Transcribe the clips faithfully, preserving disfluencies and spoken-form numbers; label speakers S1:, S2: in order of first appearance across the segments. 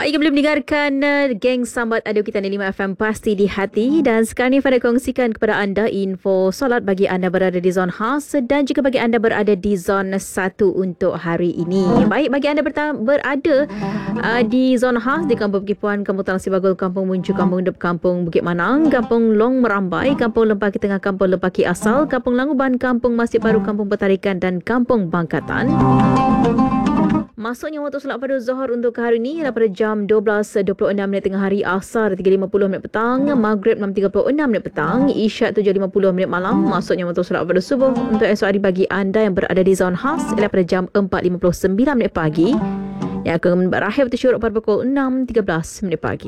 S1: Baik, belum mendengarkan uh, Geng Sambat Adu kita di lima F M Pasti di Hati. Dan sekarang ni Fada kongsikan kepada anda info solat bagi anda berada di zon khas dan juga bagi anda berada di zon satu untuk hari ini. Baik, bagi anda berta- berada uh, di zon khas di Kampung Bukit Puan, Kampung Talang Sibagul, Kampung Muncu, Kampung Dep, Kampung Bukit Manang, Kampung Long Merambai, Kampung Lempaki Tengah, Kampung Lempaki Asal, Kampung Languban, Kampung Masjid Baru, Kampung Petarikan dan Kampung Bangkatan. Masuknya waktu solat pada Zuhur untuk hari ini ialah pada jam dua belas dua puluh enam minit tengah hari, Asar tiga lima puluh minit petang, Maghrib enam tiga puluh enam minit petang, Isyak tujuh lima puluh minit malam. Masuknya waktu solat pada subuh untuk esok hari bagi anda yang berada di zon khas ialah pada jam empat lima puluh sembilan minit pagi yang akan berakhir waktu syuruk pada pukul enam tiga belas minit pagi.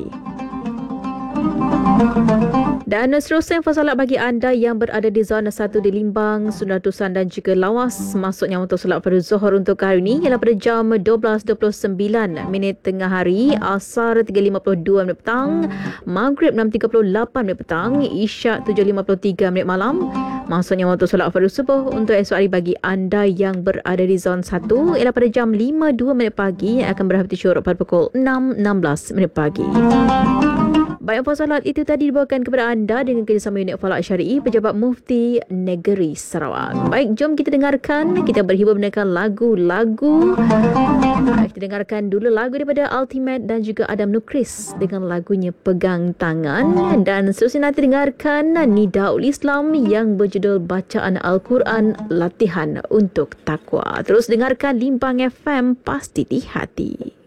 S1: Dan seterusnya info solat bagi anda yang berada di zona satu di Limbang, Sunda Tusan dan juga Lawas. Masuknya untuk solat pada Zuhur untuk hari ini ialah pada jam dua belas dua puluh sembilan minit tengah hari, Asar tiga lima puluh dua minit petang, Maghrib enam tiga puluh lapan minit petang, Isyak tujuh lima puluh tiga minit malam. Masuknya waktu solat pada subuh untuk esok hari bagi anda yang berada di zon satu ialah pada jam lima dua minit pagi yang akan berakhir syuruk pada pukul enam enam belas minit pagi. Baik, info solat itu tadi dibawakan kepada anda dengan kerjasama Unit Falak Syari'i Pejabat Mufti Negeri Sarawak. Baik, jom kita dengarkan, kita berhibur mendengarkan lagu-lagu. Kita dengarkan dulu lagu daripada Ultimate dan juga Adam Nukris dengan lagunya Pegang Tangan. Dan seterusnya nanti dengarkan Nidaul Islam yang berjudul Bacaan Al-Quran Latihan untuk Takwa. Terus dengarkan Limbang F M Pasti di Hati.